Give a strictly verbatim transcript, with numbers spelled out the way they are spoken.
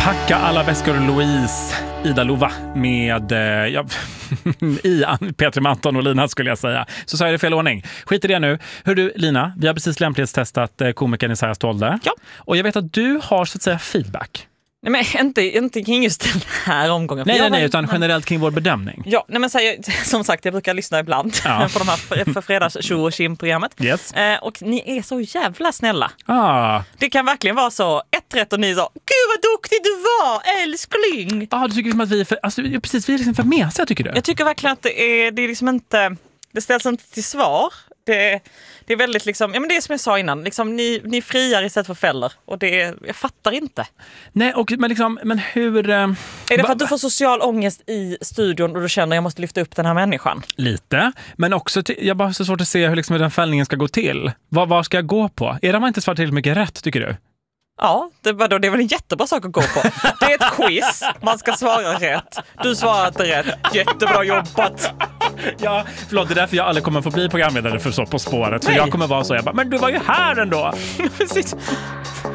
Packa alla väskor Louise, Ida Lova med eh, ja, i Peter Manton och Lina skulle jag säga. Så sa jag det i fel ordning. Skit i det nu. Hör du Lina, vi har precis lämplighetstestat eh, komikern Isaiah Stolde. Ja. Och jag vet att du har så att säga feedback. Nej, men inte, inte kring just den här omgången. Nej, nej, nej, var, utan generellt kring vår bedömning. Ja, nej, men så här, som sagt, jag brukar lyssna ibland Ja. på de här för, för fredags show och Kim-programmet. Yes. Eh, och ni är så jävla snälla. Ah. Det kan verkligen vara så, ett rätt och ni så, gud vad duktig du var, älskling. Ah, du tycker liksom att vi är för, alltså, precis, vi är liksom för mesiga, tycker du? Jag tycker verkligen att det är, det är liksom inte, det ställs inte till svar. Det, det är väldigt liksom, ja men det är som jag sa innan, liksom, ni, ni friar istället för fäller. Och det, jag fattar inte. Nej, och, men liksom, men hur... Eh, är det för att du får social ångest i studion och du känner att jag måste lyfta upp den här människan? Lite, men också till, jag bara har så svårt att se hur liksom den fällningen ska gå till. Vad, vad ska jag gå på? Är det man inte svarat tillräckligt mycket rätt, tycker du? Ja, det, vadå, det är väl en jättebra sak att gå på. Det är ett quiz, man ska svara rätt. Du svarar inte rätt, jättebra jobbat. Ja, förlåt, det är därför jag aldrig kommer få bli programledare för Så på spåret. För Nej. jag kommer vara så, jag bara, men du var ju här ändå. Precis.